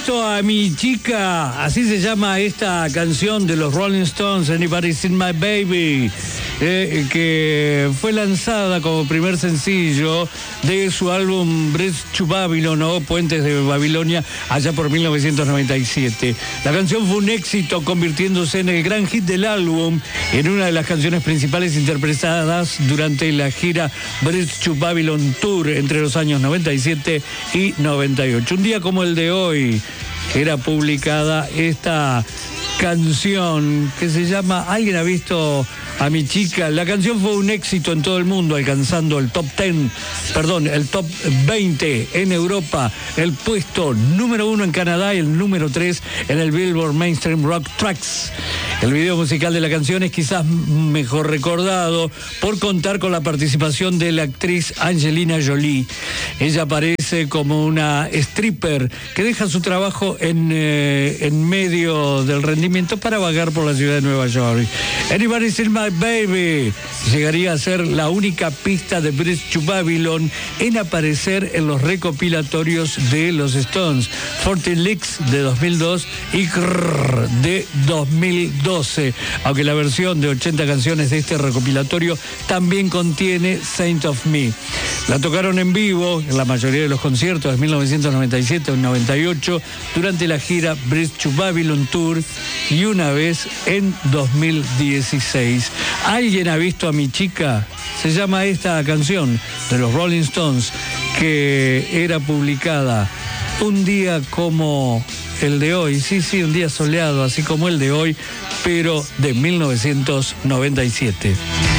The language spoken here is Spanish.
visto a mi chica? Así se llama esta canción de los Rolling Stones, Anybody Seen My Baby, que fue lanzada como primer sencillo de su álbum Bridge to Babylon o Puentes de Babilonia allá por 1997. La canción fue un éxito, convirtiéndose en el gran hit del álbum, en una de las canciones principales interpretadas durante la gira Bridge to Babylon Tour entre los años 97 y 98. Un día como el de hoy era publicada esta canción que se llama ¿Alguien ha visto a mi chica? La canción fue un éxito en todo el mundo, alcanzando el top 20 en Europa, el puesto número 1 en Canadá y el número 3 en el Billboard Mainstream Rock Tracks. El video musical de la canción es quizás mejor recordado por contar con la participación de la actriz Angelina Jolie. Ella aparece como una stripper que deja su trabajo en medio del rendimiento para vagar por la ciudad de Nueva York. Anybody Seen My Baby llegaría a ser la única pista de Bridge to Babylon en aparecer en los recopilatorios de los Stones, 14 Licks de 2002 y Grrr de 2012, aunque la versión de 80 canciones de este recopilatorio también contiene Saint of Me. La tocaron en vivo en la mayoría de los conciertos de 1997 o 98 durante la gira Bridge to Babylon Tour y una vez en 2016. ¿Alguien ha visto a mi chica? Se llama esta canción de los Rolling Stones, que era publicada un día como el de hoy, sí, un día soleado, así como el de hoy, pero de 1997.